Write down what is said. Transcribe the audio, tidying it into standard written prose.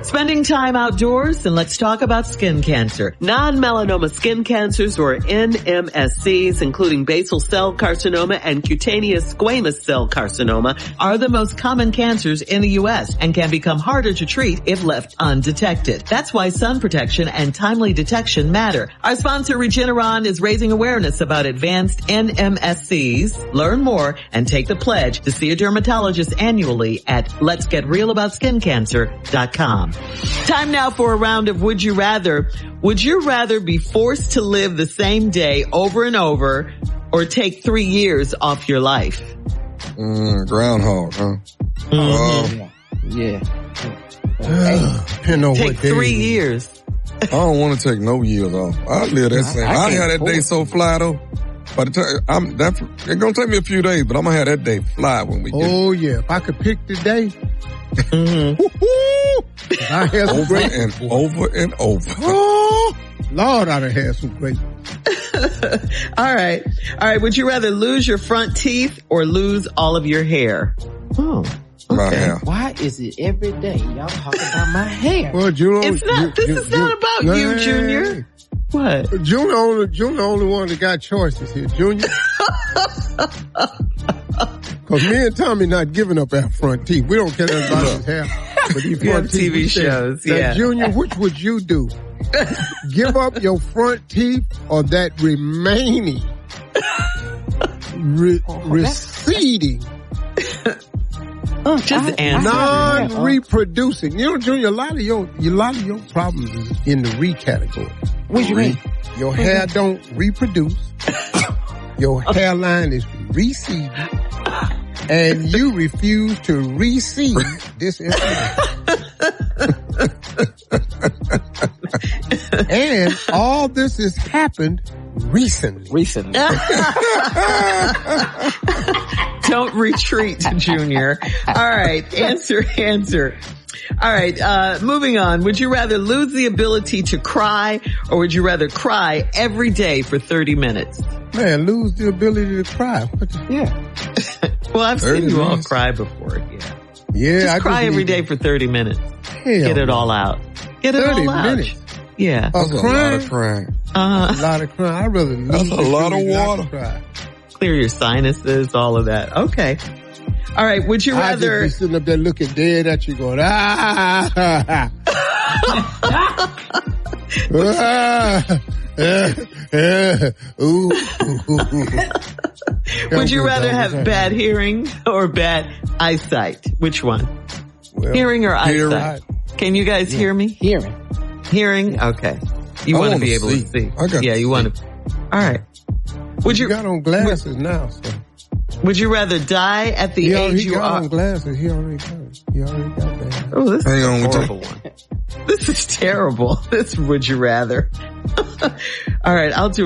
Spending time outdoors, and let's talk about skin cancer. Non-melanoma skin cancers, or NMSCs, including basal cell carcinoma and cutaneous squamous cell carcinoma, are the most common cancers in the U.S. and can become harder to treat if left undetected. That's why sun protection and timely detection matter. Our sponsor, Regeneron, is raising awareness about advanced NMSCs. Learn more and take the pledge to see a dermatologist annually at letsgetrealaboutSkinCancer.com. Time now for a round of Would You Rather. Would you rather be forced to live the same day over and over or take 3 years off your life? Groundhog, huh? Yeah. Take 3 years. I don't want to take no years off. I'll live that same. I'll have that day so fly though. By the time it's gonna take me a few days, but I'm gonna have that day fly when we get. Oh yeah, if I could pick the day. I had some great over and over. Oh, Lord, I'd have had some great. All right. Would you rather lose your front teeth or lose all of your hair? Oh. My hair. Why is it every day y'all talking about my hair? Well, It's not. This is not about you, Junior. What? Junior the only one that got choices here, Junior. Cause me and Tommy not giving up our front teeth. We don't care about his hair. But these front teeth, TV shows, yeah. Junior, which would you do? Give up your front teeth or that remaining receding just answer. Non-reproducing. You know, Junior, a lot of your problems is in the re category. What do you mean? Your hair don't reproduce. Your hairline is receding. And you refuse to receive this information. And all this has happened recently. Don't retreat, Junior. All right. Answer. All right. Moving on. Would you rather lose the ability to cry or would you rather cry every day for 30 minutes? Man, lose the ability to cry. Well, I've seen you all cry before. Yeah. Just cry every day for 30 minutes. Get it all out. Get it all out. 30 minutes? Yeah. That's a lot of crying. A lot of crying. I'd rather lose. That's a lot of water. Clear your sinuses, all of that. Okay. All right. Would you rather... I'd just be sitting up there looking dead at you going, Would you rather have bad hearing or bad eyesight? Which one? Well, hearing or eyesight? Can you guys hear me? Hearing? Okay. You want to be able to see. You want to. All right. Would you got on glasses now, so. Would you rather die at the age you are? He got on glasses. He already got that. Oh, this is a horrible one. This is terrible. This would you rather. All right. I'll do